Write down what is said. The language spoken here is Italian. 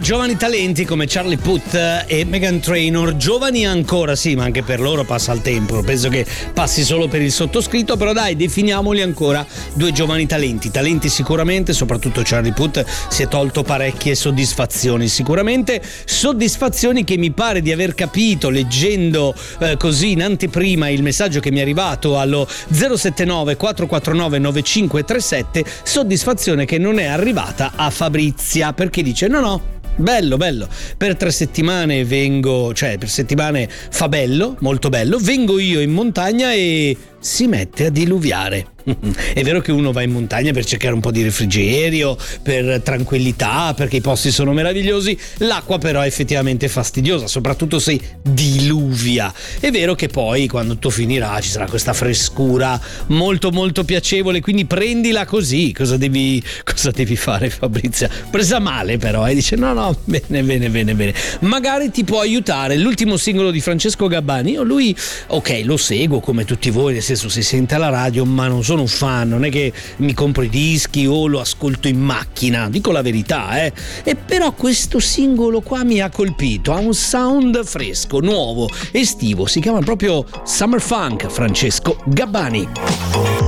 giovani talenti come Charlie Puth e Meghan Trainor, giovani ancora sì, ma anche per loro passa il tempo, penso che passi solo per il sottoscritto, però dai, definiamoli ancora due giovani talenti sicuramente, soprattutto Charlie Puth si è tolto parecchie soddisfazioni, sicuramente soddisfazioni che mi pare di aver capito leggendo così in anteprima il messaggio che mi è arrivato allo 079 449 9537, soddisfazione che non è arrivata a Fabrizia, perché dice no, bello, per 3 settimane vengo, cioè per settimane fa bello, molto bello, vengo io in montagna e si mette a diluviare. È vero che uno va in montagna per cercare un po' di refrigerio, per tranquillità, perché i posti sono meravigliosi, l'acqua però è effettivamente fastidiosa, soprattutto se diluvia. È vero che poi quando tu finirai ci sarà questa frescura molto molto piacevole, quindi prendila così. Cosa devi fare, Fabrizia? Presa male però, dice no, bene. Magari ti può aiutare l'ultimo singolo di Francesco Gabbani. Io lui, ok, lo seguo come tutti voi, nel senso si sente alla radio, ma non sono un fan, non è che mi compro i dischi o lo ascolto in macchina, dico la verità, E però questo singolo qua mi ha colpito, ha un sound fresco, nuovo, estivo, si chiama proprio Summer Funk, Francesco Gabbani.